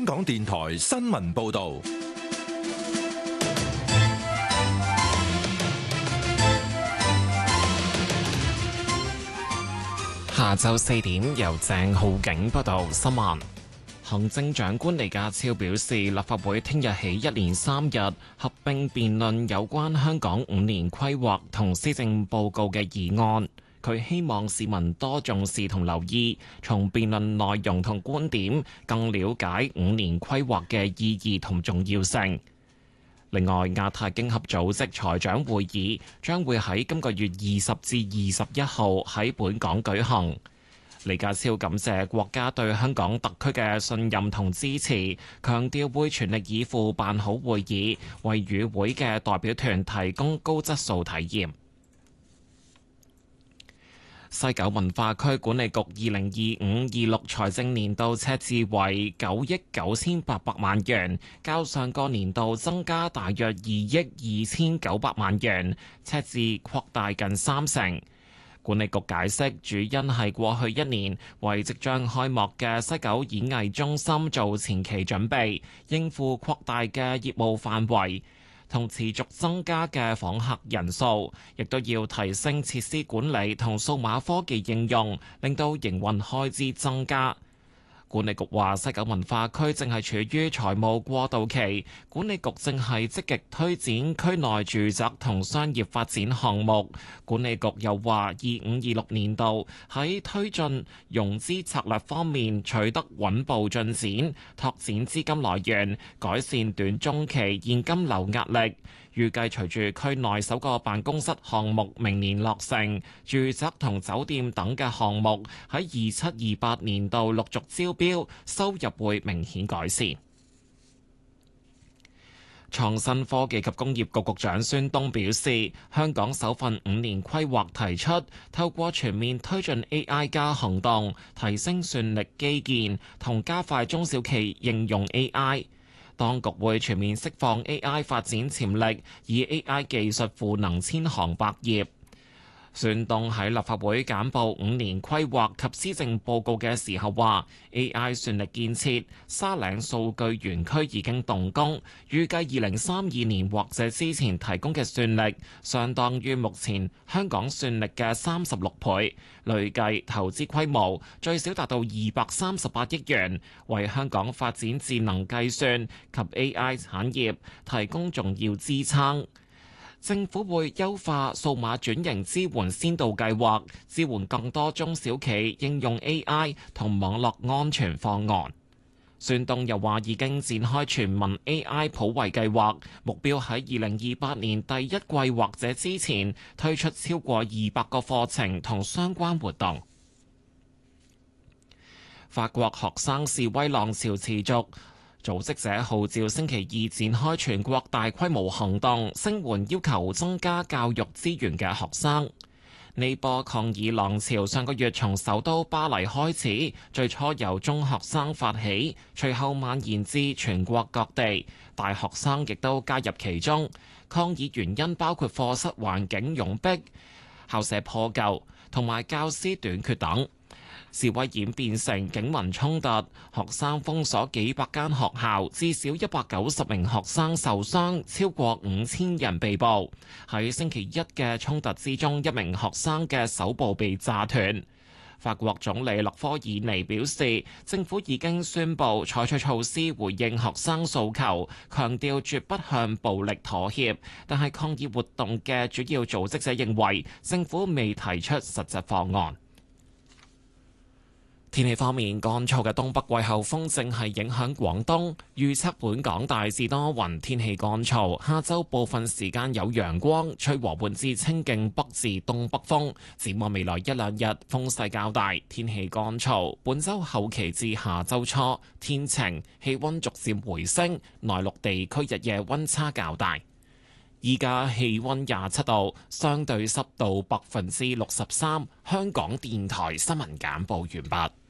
香港電台新聞報道。 下晝4點，由鄭浩景報道新聞。行政長官李家超表示，立法會聽日起一連3日合併辯論有關香港5年規劃同施政報告嘅議案。佢希望市民多重視同留意，從辯論內容同觀點更了解5年規劃嘅意義同重要性。另外，亞太經合組織財長會議將會喺今個月20至21號喺本港舉行。李家超感謝國家對香港特區嘅信任同支持，強調會全力以赴辦好會議，為與會嘅代表團提供高質素體驗。西九文化區管理局2025-26財政年度赤字為9億9800萬元，較上個年度增加大約2億2900萬元，赤字擴大近30%。管理局解釋，主因係過去一年為即將開幕嘅西九演藝中心做前期準備，應付擴大嘅業務範圍同持續增加嘅訪客人數，亦都要提升設施管理同數碼科技應用，令到營運開支增加。管理局話，西九文化區正係處於財務過渡期，管理局正係積極推展區內住宅同商業發展項目。管理局又話，25-26年度喺推進融資策略方面取得穩步進展，拓展資金來源，改善短中期現金流壓力。預計隨住區內首個辦公室項目明年落成，住宅同酒店等嘅項目喺27-28年度陸續招標，收入會明顯改善。創新科技及工業局局長孫東表示，香港首份5年規劃提出，透過全面推進 AI 加行動，提升算力基建同加快中小企應用 AI。當局會全面釋放 AI 發展潛力，以 AI 技術賦能千行百業。孫東喺立法會簡報5年規劃及施政報告嘅時候話 ，AI 算力建設沙嶺數據園區已經動工，預計2032年或者之前提供嘅算力，相當於目前香港算力嘅36倍，累計投資規模最少達到238億元，為香港發展智能計算及 AI 產業提供重要支撐。政府會優化數碼轉型支援先導計劃，支援更多中小企應用 AI 同網絡安全方案。孫東又話已經展開全民 AI 普惠計劃，目標喺2028年第一季或者之前推出超過200個課程同相關活動。法國學生示威浪潮持續。組織者號召星期二展開全國大規模行動，聲援要求增加教育資源嘅學生。呢波抗議浪潮上個月從首都巴黎開始，最初由中學生發起，隨後蔓延至全國各地，大學生亦都加入其中。抗議原因包括課室環境擁逼、校舍破舊同埋教師短缺等。示威演變成警民衝突，學生封鎖幾百間學校，至少190名學生受傷，超過5000人被捕。喺星期一嘅衝突之中，一名學生嘅手部被炸斷。法國總理勒科爾尼表示，政府已經宣布採取措施回應學生訴求，強調絕不向暴力妥協。但係抗議活動嘅主要組織者認為，政府未提出實際方案。天氣方面，乾燥嘅東北季候風正係影響廣東，預測本港大致多雲，天氣乾燥。下週部分時間有陽光，吹和緩至清勁北至東北風。展望未來一兩日風勢較大，天氣乾燥。本週後期至下週初天晴，氣溫逐漸回升，內陸地區日夜溫差較大。依家氣溫27度，相對濕度63%。香港電台新聞簡報完畢。